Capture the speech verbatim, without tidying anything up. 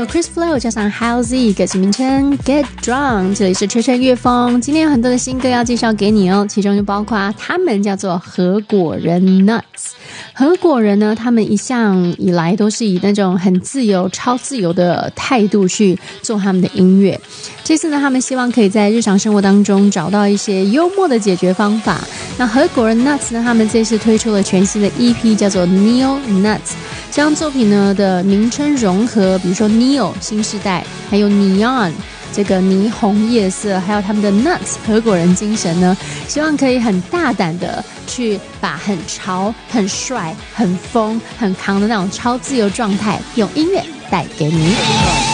由 Chris Flow 加上 Halsey 歌曲名称 Get Drunk。 这里是吹吹乐风，今天有很多的新歌要介绍给你哦，其中就包括他们叫做合果人 Nuts。 合果人呢，他们一向以来都是以那种很自由超自由的态度去做他们的音乐，这次呢他们希望可以在日常生活当中找到一些幽默的解决方法。那合果人 Nuts 呢，他们这次推出了全新的 E P 叫做 Neo Nuts， 这张作品呢的名称融合比如说 Neo 新世代，还有 Neon 这个霓虹夜色，还有他们的 Nuts 合果人精神呢，希望可以很大胆的去把很潮很帅很疯很扛的那种超自由状态用音乐带给你。